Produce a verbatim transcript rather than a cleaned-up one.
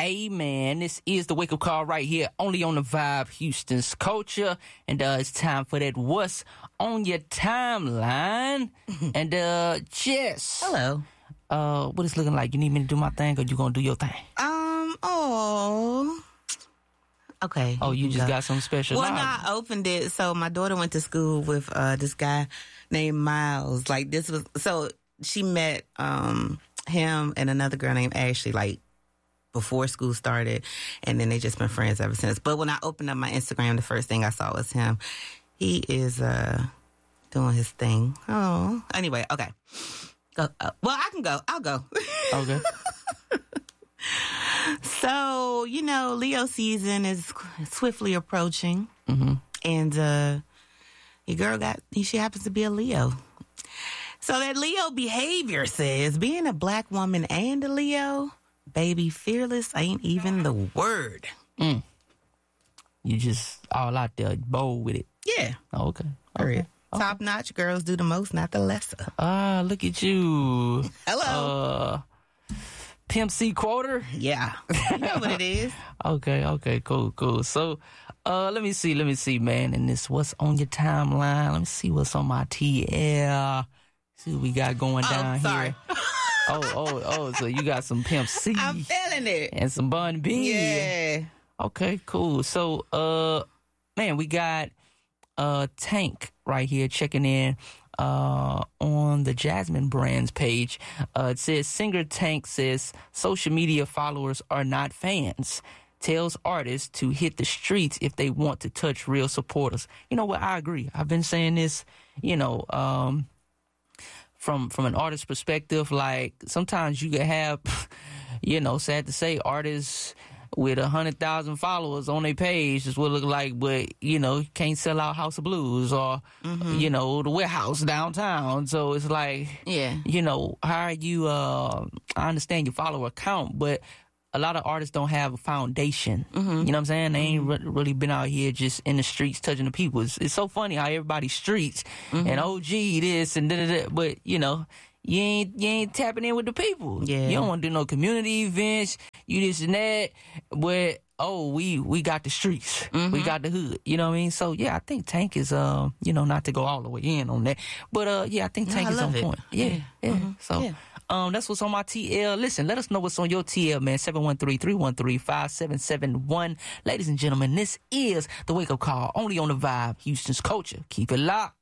Hey, man, this is the wake-up call right here, only on the Vibe, Houston's Culture. And uh, it's time for that What's on Your Timeline. And, uh, Jess. Hello. Uh, what is looking like? You need me to do my thing, or you gonna do your thing? Um, oh. Okay. Oh, you, you just go. got something special? Well, no, I opened it. So my daughter went to school with uh, this guy named Miles. Like, this was, so she met um, him and another girl named Ashley, like, before school started, and then they just been friends ever since. But when I opened up my Instagram, the first thing I saw was him. He is uh doing his thing. Oh, anyway, okay. Go, uh, well, I can go. I'll go. Okay. So, you know, Leo season is swiftly approaching, mm-hmm. and uh your girl got she happens to be a Leo. So that Leo behavior says being a black woman and a Leo, baby, fearless ain't even the word. Mm. You just all out there, bold with it. Yeah. Oh, okay. Okay. okay. Top okay. notch girls do the most, not the lesser. Ah, look at you. Hello. Uh, Pimp C Quarter? Yeah. You know what it is. Okay, okay, cool, cool. So, uh, let me see, let me see, man. And this, what's on your timeline? Let me see what's on my T L. See what we got going oh, down sorry. here. Oh, oh, oh, so you got some Pimp C. I'm feeling it. And some Bun B. Yeah. Okay, cool. So, uh, man, we got uh Tank right here checking in uh on the Jasmine Brands page. Uh, it says, singer Tank says social media followers are not fans. Tells artists to hit the streets if they want to touch real supporters. You know what? I agree. I've been saying this, you know, um, From from an artist perspective, like sometimes you can have, you know, sad to say, artists with a hundred thousand followers on their page is what it look like, but you know, you can't sell out House of Blues or mm-hmm. you know, the warehouse downtown. So it's like, yeah, you know, how are you? Uh, I understand your follower count, but a lot of artists don't have a foundation. Mm-hmm. You know what I'm saying? They ain't re- really been out here just in the streets touching the people. It's, it's so funny how everybody's streets mm-hmm. and O G this and da da da. But you know, you ain't you ain't tapping in with the people. Yeah. You don't want to do no community events. You this and that. But oh, we we got the streets. Mm-hmm. We got the hood. You know what I mean? So yeah, I think Tank is um, uh, you know, not to go all the way in on that, but uh, yeah, I think Tank no, I is on it. point. Yeah, yeah. yeah. Mm-hmm. So. Yeah. Um, that's what's on my T L. Listen, let us know what's on your T L, man. seven one three, three one three, five seven seven one. Ladies and gentlemen, this is the wake-up call, only on the Vibe, Houston's Culture. Keep it locked.